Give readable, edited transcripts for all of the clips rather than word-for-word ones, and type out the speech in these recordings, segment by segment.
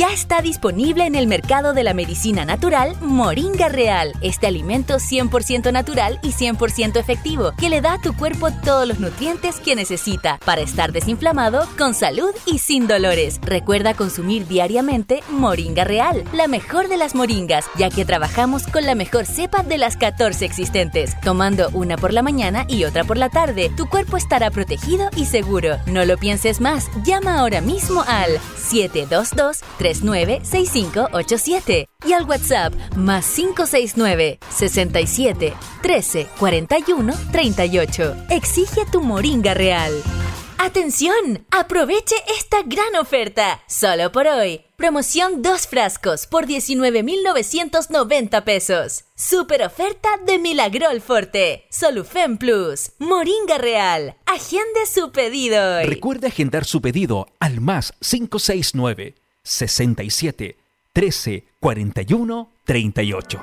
Ya está disponible en el mercado de la medicina natural Moringa Real. Este alimento 100% natural y 100% efectivo que le da a tu cuerpo todos los nutrientes que necesita para estar desinflamado, con salud y sin dolores. Recuerda consumir diariamente Moringa Real, la mejor de las moringas, ya que trabajamos con la mejor cepa de las 14 existentes. Tomando una por la mañana y otra por la tarde, tu cuerpo estará protegido y seguro. No lo pienses más, llama ahora mismo al 722-396587 y al WhatsApp más 569 67 13 41 38. Exige tu Moringa Real. ¡Atención! ¡Aproveche esta gran oferta! Solo por hoy. Promoción 2 frascos por 19,990 pesos. Super oferta de Milagrol Forte. Solufen Plus. Moringa Real. Agende su pedido hoy. Recuerde agendar su pedido al más 569 67 13 41 38.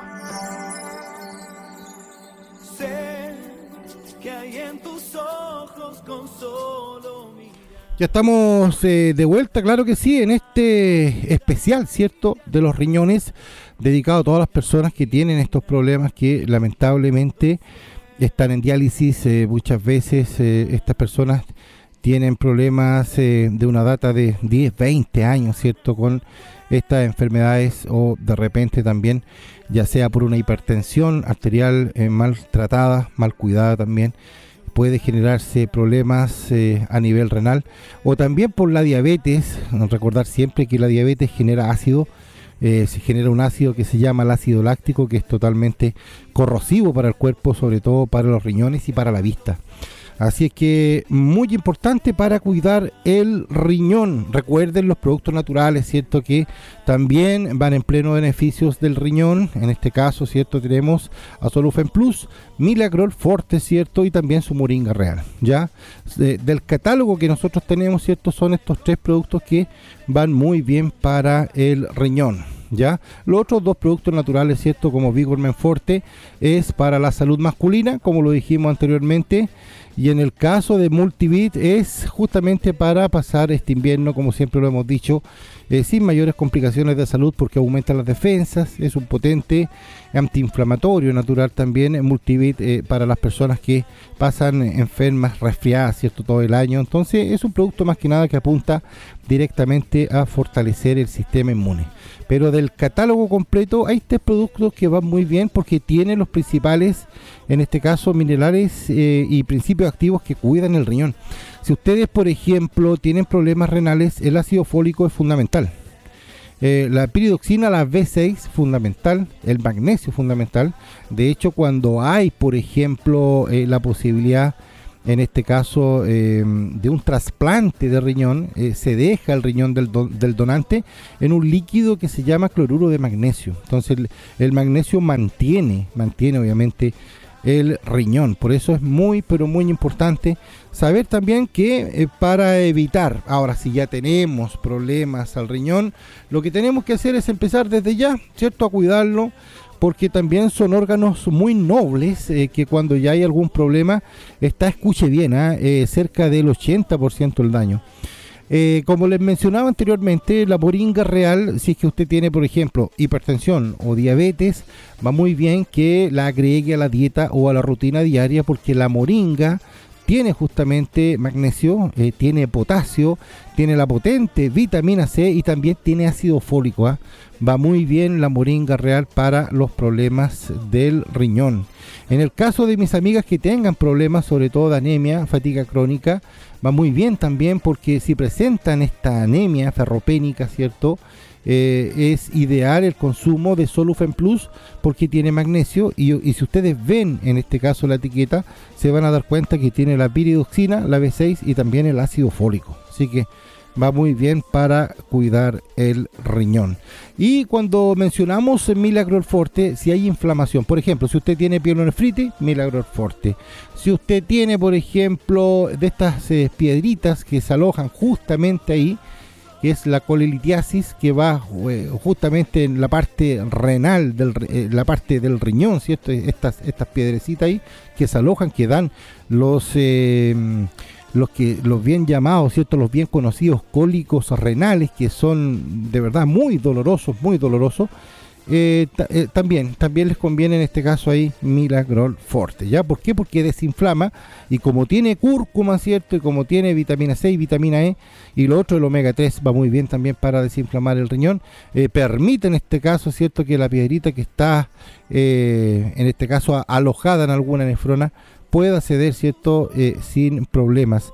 Ya estamos de vuelta, claro que sí, en este especial, ¿cierto?, de los riñones, dedicado a todas las personas que tienen estos problemas que lamentablemente están en diálisis. Muchas veces estas personas tienen problemas de una data de 10, 20 años, ¿cierto?, con estas enfermedades, o de repente también, ya sea por una hipertensión arterial mal tratada, mal cuidada también, puede generarse problemas a nivel renal, o también por la diabetes. Recordar siempre que la diabetes genera ácido, se genera un ácido que se llama el ácido láctico, que es totalmente corrosivo para el cuerpo, sobre todo para los riñones y para la vista. Así es que muy importante para cuidar el riñón. Recuerden los productos naturales, ¿cierto?, que también van en pleno beneficios del riñón. En este caso, ¿cierto?, tenemos a Solufen Plus, Milagrol Forte, ¿cierto?, y también su Moringa Real. Ya del catálogo que nosotros tenemos, ¿cierto?, son estos 3 productos que van muy bien para el riñón. ¿Ya? Los otros 2 productos naturales, ¿cierto?, como Vigormen Forte, es para la salud masculina, como lo dijimos anteriormente, y en el caso de Multivit es justamente para pasar este invierno, como siempre lo hemos dicho, sin mayores complicaciones de salud, porque aumenta las defensas. Es un potente antiinflamatorio natural también, Multivit, para las personas que pasan enfermas, resfriadas, ¿cierto?, todo el año. Entonces es un producto más que nada que apunta directamente a fortalecer el sistema inmune. Pero del catálogo completo hay 3 productos que van muy bien porque tienen los principales, en este caso, minerales y principios activos que cuidan el riñón. Si ustedes, por ejemplo, tienen problemas renales, el ácido fólico es fundamental. La piridoxina, la B6, fundamental. El magnesio, fundamental. De hecho, cuando hay, por ejemplo, la posibilidad, en este caso, de un trasplante de riñón, se deja el riñón del donante en un líquido que se llama cloruro de magnesio. Entonces el magnesio mantiene obviamente el riñón. Por eso es muy, pero muy importante saber también que para evitar, ahora si ya tenemos problemas al riñón, lo que tenemos que hacer es empezar desde ya, ¿cierto?, a cuidarlo, porque también son órganos muy nobles, que cuando ya hay algún problema, escuche bien, cerca del 80% del daño. Como les mencionaba anteriormente, la Moringa Real, si es que usted tiene, por ejemplo, hipertensión o diabetes, va muy bien que la agregue a la dieta o a la rutina diaria, porque la moringa tiene justamente magnesio, tiene potasio, tiene la potente vitamina C y también tiene ácido fólico. Va muy bien la Moringa Real para los problemas del riñón. En el caso de mis amigas que tengan problemas, sobre todo de anemia, fatiga crónica, va muy bien también, porque si presentan esta anemia ferropénica, ¿cierto?, es ideal el consumo de Solufen Plus, porque tiene magnesio, y si ustedes ven en este caso la etiqueta, se van a dar cuenta que tiene la piridoxina, la B6 y también el ácido fólico. Así que va muy bien para cuidar el riñón. Y cuando mencionamos Milagrol Forte, si hay inflamación, por ejemplo, si usted tiene pielonefritis, Milagrol Forte. Si usted tiene, por ejemplo, de estas piedritas que se alojan justamente ahí, que es la colelitiasis, que va justamente en la parte renal, la parte del riñón, ¿cierto? Estas piedrecitas ahí que se alojan, que dan los los bien llamados, ¿cierto? Los bien conocidos cólicos renales, que son de verdad muy dolorosos, también les conviene en este caso ahí Milagrol Forte, ¿ya? ¿Por qué? Porque desinflama, y como tiene cúrcuma, ¿cierto? Y como tiene vitamina C y vitamina E, y lo otro, el omega 3, va muy bien también para desinflamar el riñón. Permite en este caso, ¿cierto?, que la piedrita que está en este caso alojada en alguna nefrona pueda ceder, ¿cierto?, sin problemas.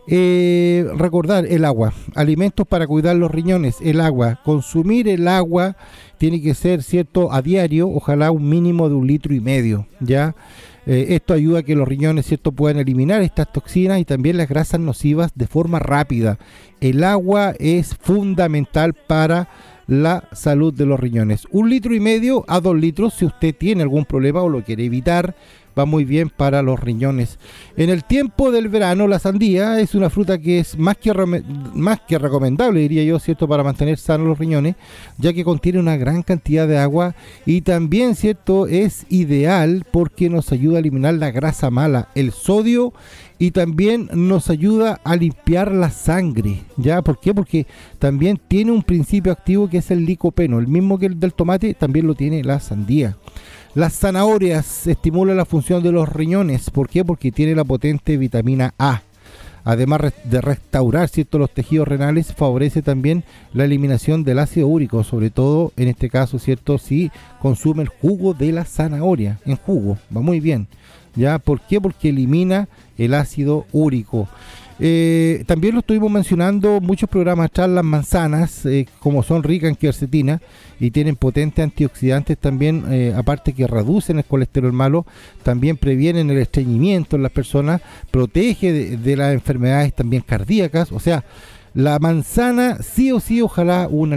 Recordar el agua, alimentos para cuidar los riñones, el agua, consumir el agua tiene que ser, ¿cierto?, a diario, ojalá un mínimo de 1,5 litros, ¿ya? Esto ayuda a que los riñones, ¿cierto?, puedan eliminar estas toxinas y también las grasas nocivas de forma rápida. El agua es fundamental para la salud de los riñones. 1,5 litros a 2 litros si usted tiene algún problema o lo quiere evitar. Va muy bien para los riñones. En el tiempo del verano, la sandía es una fruta que es más que recomendable, diría yo, ¿cierto?, para mantener sanos los riñones, ya que contiene una gran cantidad de agua, y también, ¿cierto?, es ideal porque nos ayuda a eliminar la grasa mala, el sodio, y también nos ayuda a limpiar la sangre, ¿ya? ¿Por qué? Porque también tiene un principio activo que es el licopeno, el mismo que el del tomate, también lo tiene la sandía. Las zanahorias estimulan la función de los riñones. ¿Por qué? Porque tiene la potente vitamina A. Además de restaurar, ¿cierto?, los tejidos renales, favorece también la eliminación del ácido úrico, sobre todo en este caso, ¿cierto?, si consume el jugo de la zanahoria, en jugo, va muy bien, ¿ya? ¿Por qué? Porque elimina el ácido úrico. También lo estuvimos mencionando muchos programas atrás, las manzanas, como son ricas en quercetina y tienen potentes antioxidantes también, aparte que reducen el colesterol malo, también previenen el estreñimiento en las personas, protege de las enfermedades también cardíacas. O sea, la manzana sí o sí, ojalá una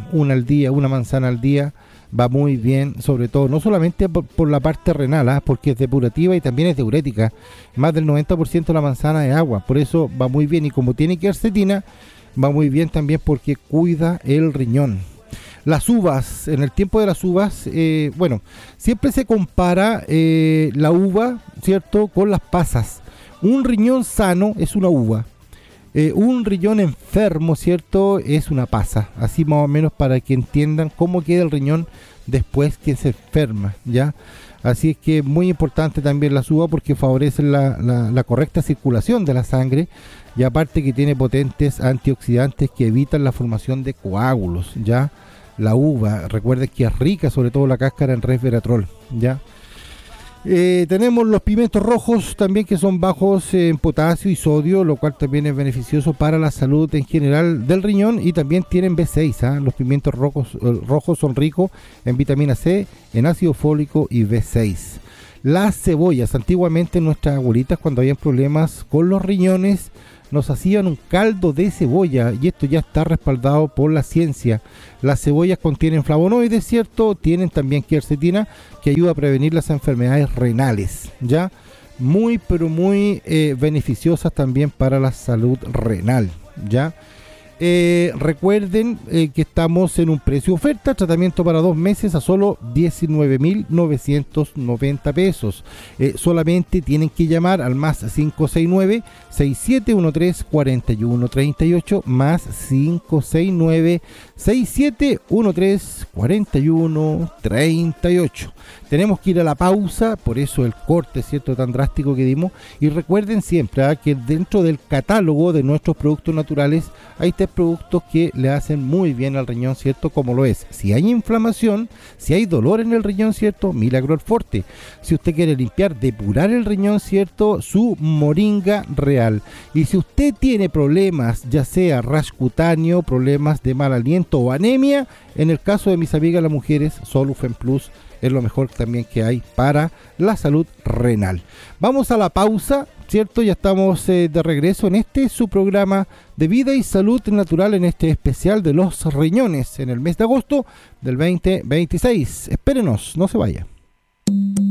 manzana al día, va muy bien, sobre todo, no solamente por la parte renal, porque es depurativa y también es diurética. Más del 90% de la manzana es agua, por eso va muy bien, y como tiene quercetina, va muy bien también porque cuida el riñón. Las uvas, en el tiempo de las uvas, siempre se compara la uva, ¿cierto?, con las pasas. Un riñón sano es una uva. Un riñón enfermo, ¿cierto?, es una pasa. Así más o menos para que entiendan cómo queda el riñón después que se enferma, ¿ya? Así es que es muy importante también la uva porque favorecen la correcta circulación de la sangre, y aparte que tiene potentes antioxidantes que evitan la formación de coágulos, ¿ya? La uva, recuerden que es rica, sobre todo la cáscara, en resveratrol, ¿ya? Tenemos los pimientos rojos también, que son bajos en potasio y sodio, lo cual también es beneficioso para la salud en general del riñón, y también tienen B6. Los pimientos rojos son ricos en vitamina C, en ácido fólico y B6. Las cebollas, antiguamente nuestras abuelitas, cuando habían problemas con los riñones, nos hacían un caldo de cebolla, y esto ya está respaldado por la ciencia. Las cebollas contienen flavonoides, ¿cierto? Tienen también quercetina, que ayuda a prevenir las enfermedades renales, ¿ya? Muy, pero muy beneficiosas también para la salud renal, ¿ya? Recuerden que estamos en un precio oferta, tratamiento para 2 meses a solo 19.990 pesos. Solamente tienen que llamar al más 569-6713-4138, más 569-6713-4138. Tenemos que ir a la pausa, por eso el corte, ¿cierto?, tan drástico que dimos. Y recuerden siempre que dentro del catálogo de nuestros productos naturales hay 3 productos que le hacen muy bien al riñón, ¿cierto?, como lo es: si hay inflamación, si hay dolor en el riñón, ¿cierto?, Milagrol Forte. Si usted quiere limpiar, depurar el riñón, ¿cierto?, su Moringa Real. Y si usted tiene problemas, ya sea rash cutáneo, problemas de mal aliento o anemia, en el caso de mis amigas las mujeres, Solufen Plus es lo mejor también que hay para la salud renal. Vamos a la pausa, ¿cierto? Ya estamos de regreso en su programa de vida y salud natural, en este especial de los riñones en el mes de agosto del 2026. Espérenos, no se vaya.